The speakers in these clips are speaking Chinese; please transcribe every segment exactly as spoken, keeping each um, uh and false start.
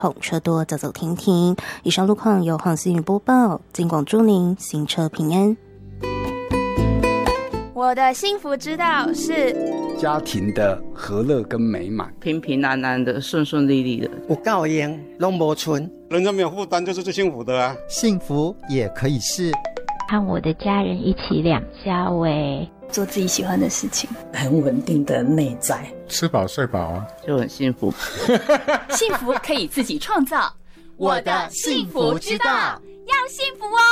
红车多走走停停。以上路况由黄思雨播报，尽管祝您行车平安。 我的幸福之道是家庭的和乐跟美满， 平平安安的，顺顺利利的。 有够用，拢无存， 人家没有负担就是最幸福的啊。 幸福也可以是和我的家人一起两家喂， 做自己喜欢的事情， 很稳定的内在， 吃饱睡饱啊， 就很幸福。 幸福可以自己创造，我的幸福之道，要幸福哦。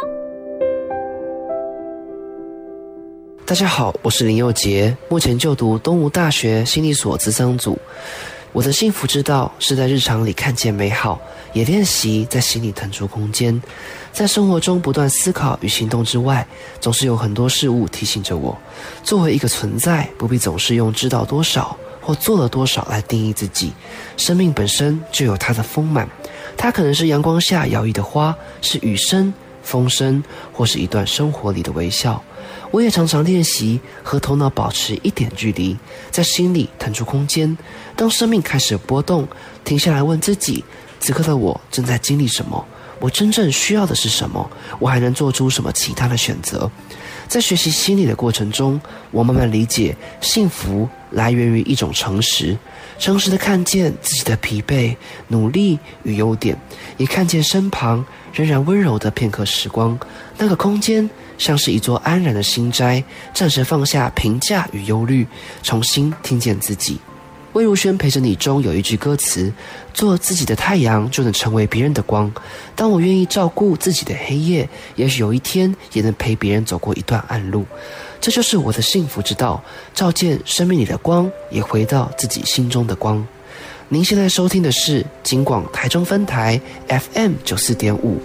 大家好，我是林佑杰，目前就读东吴大学心理所咨商组。我的幸福之道是在日常里看见美好，也练习在心里腾出空间。在生活中不断思考与行动之外，总是有很多事物提醒着我，作为一个存在，不必总是用知道多少或做了多少来定义自己。生命本身就有它的丰满，它可能是阳光下摇曳的花，是雨声、风声，或是一段生活里的微笑。我也常常练习和头脑保持一点距离，在心里腾出空间。当生命开始波动，停下来问自己，此刻的我正在经历什么？我真正需要的是什么？我还能做出什么其他的选择？在学习心理的过程中，我慢慢理解，幸福来源于一种诚实，诚实的看见自己的疲惫、努力与优点，也看见身旁仍然温柔的片刻时光。那个空间像是一座安然的心斋，暂时放下评价与忧虑，重新听见自己。魏如萱陪着你中有一句歌词，做自己的太阳就能成为别人的光。当我愿意照顾自己的黑夜，也许有一天也能陪别人走过一段暗路。这就是我的幸福之道，照见生命里的光，也回到自己心中的光。您现在收听的是警广台中分台 F M 九十四点五。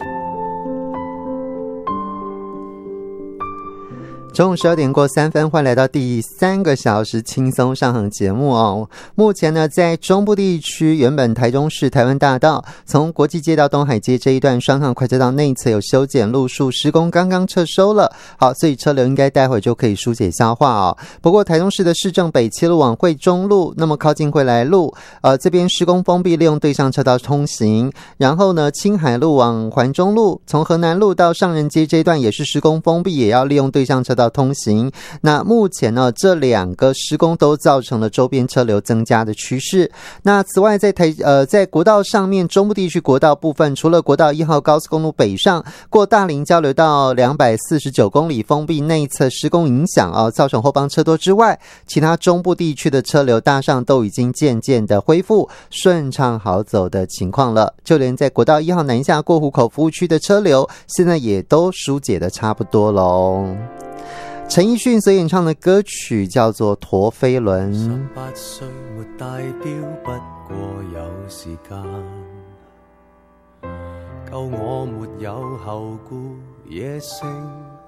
中午十二点过三分，欢迎来到第三个小时轻松上行节目哦。目前呢，在中部地区，原本台中市台湾大道从国际街到东海街这一段双向快车道内侧有修剪路树施工，刚刚撤收了。好，所以车流应该待会就可以疏解消化哦。不过台中市的市政北七路往惠中路，那么靠近惠来路，呃，这边施工封闭，利用对向车道通行。然后呢，青海路往环中路，从河南路到上仁街这一段也是施工封闭，也要利用对向车道通行。那目前呢，这两个施工都造成了周边车流增加的趋势。那此外，在台呃在国道上面，中部地区国道部分，除了国道一号高速公路北上过大林交流道两百四十九公里封闭内侧施工影响啊、哦，造成后方车多之外，其他中部地区的车流大上都已经渐渐的恢复顺畅好走的情况了。就连在国道一号南下过湖口服务区的车流，现在也都疏解的差不多喽。陈奕迅所演唱的歌曲叫做《陀飞轮》。 十八歲沒帶錶，不過有時間，夠我沒有後顧野性